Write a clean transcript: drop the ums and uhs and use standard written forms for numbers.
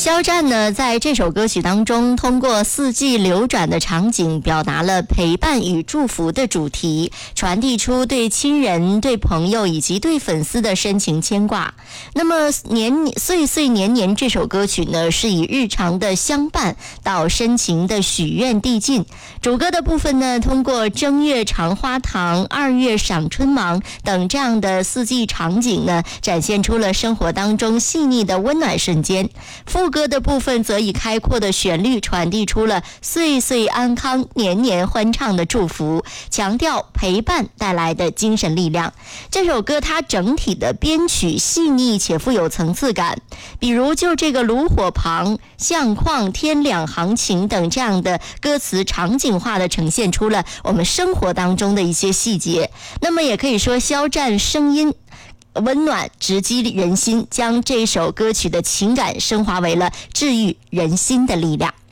肖战呢，在这首歌曲当中，通过四季流转的场景，表达了陪伴与祝福的主题，传递出对亲人、对朋友以及对粉丝的深情牵挂。那么岁岁年年这首歌曲呢，是以日常的相伴到深情的许愿递进。主歌的部分呢，通过正月尝花糖、2月赏春芒等这样的四季场景呢，展现出了生活当中细腻的温暖瞬间。副歌的部分则以开阔的旋律传递出了岁岁安康、年年欢畅的祝福，强调陪伴带来的精神力量。这首歌它整体的编曲细腻且富有层次感，比如就这个炉火旁、相框、天两行情等这样的歌词场景化的呈现出了我们生活当中的一些细节。那么也可以说肖战声音温暖直击人心，将这首歌曲的情感升华为了治愈人心的力量。